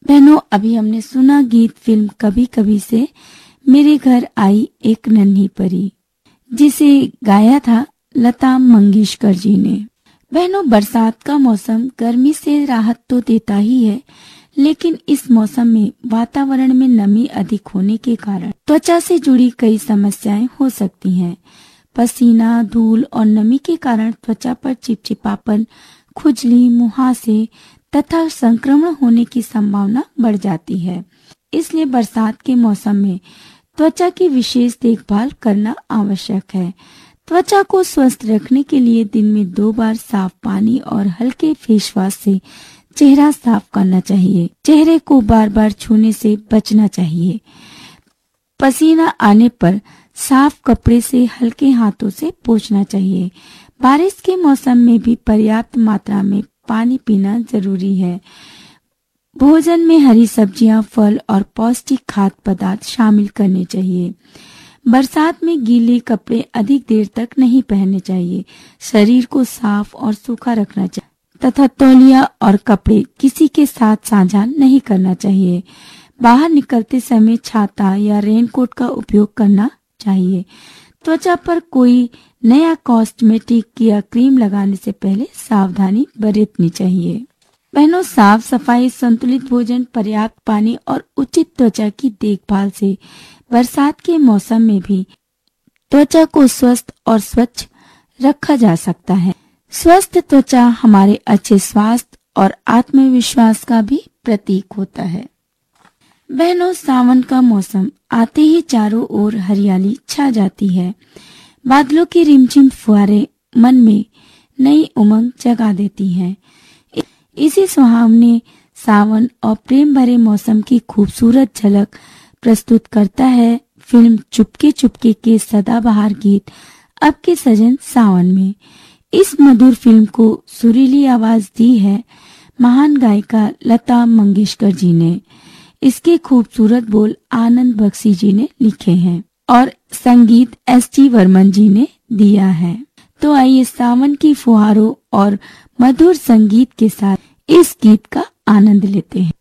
बहनों, अभी हमने सुना गीत फिल्म कभी कभी से मेरे घर आई एक नन्ही परी, जिसे गाया था लता मंगेशकर जी ने। बहनों, बरसात का मौसम गर्मी से राहत तो देता ही है, लेकिन इस मौसम में वातावरण में नमी अधिक होने के कारण त्वचा से जुड़ी कई समस्याएं हो सकती हैं। पसीना, धूल और नमी के कारण त्वचा पर चिपचिपापन, खुजली, मुहासे तथा संक्रमण होने की संभावना बढ़ जाती है। इसलिए बरसात के मौसम में त्वचा की विशेष देखभाल करना आवश्यक है। त्वचा को स्वस्थ रखने के लिए दिन में 2 बार साफ पानी और हल्के फेस वॉश से चेहरा साफ करना चाहिए। चेहरे को बार बार छूने से बचना चाहिए। पसीना आने पर साफ कपड़े से हल्के हाथों से पोंछना चाहिए। बारिश के मौसम में भी पर्याप्त मात्रा में पानी पीना जरूरी है। भोजन में हरी सब्जियां, फल और पौष्टिक खाद्य पदार्थ शामिल करने चाहिए। बरसात में गीले कपड़े अधिक देर तक नहीं पहनने चाहिए। शरीर को साफ और सूखा रखना चाहिए तथा तौलिया और कपड़े किसी के साथ साझा नहीं करना चाहिए। बाहर निकलते समय छाता या रेनकोट का उपयोग करना चाहिए। त्वचा पर कोई नया कॉस्मेटिक या क्रीम लगाने से पहले सावधानी बरतनी चाहिए। बहनों, साफ सफाई, संतुलित भोजन, पर्याप्त पानी और उचित त्वचा की देखभाल से बरसात के मौसम में भी त्वचा को स्वस्थ और स्वच्छ रखा जा सकता है। स्वस्थ त्वचा हमारे अच्छे स्वास्थ्य और आत्मविश्वास का भी प्रतीक होता है। बहनों, सावन का मौसम आते ही चारों ओर हरियाली छा जाती है। बादलों की रिमझिम फुहारें मन में नई उमंग जगा देती हैं। इसी सुहावने सावन और प्रेम भरे मौसम की खूबसूरत झलक प्रस्तुत करता है फिल्म चुपके चुपके के सदाबहार गीत अब के सजन सावन में। इस मधुर फिल्म को सुरीली आवाज दी है महान गायिका लता मंगेशकर जी ने। इसके खूबसूरत बोल आनंद बख्शी जी ने लिखे हैं और संगीत एस.टी. बर्मन जी ने दिया है। तो आइए सावन की फुहारों और मधुर संगीत के साथ इस गीत का आनंद लेते हैं।